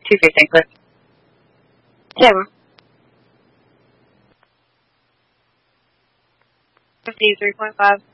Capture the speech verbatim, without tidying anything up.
two three Saint Louis. Tim. fifty-three point five.